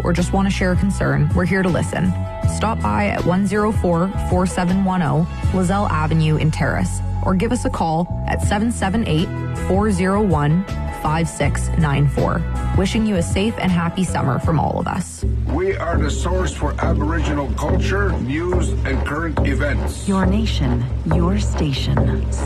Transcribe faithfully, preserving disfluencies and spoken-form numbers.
or just want to share a concern, we're here to listen. Stop by at one oh four, four seven one oh Lizelle Avenue in Terrace, or give us a call at seven seven eight, four oh one, five six nine four. Wishing you a safe and happy summer from all of us. We are the source for Aboriginal culture, news, and current events. Your nation, your station.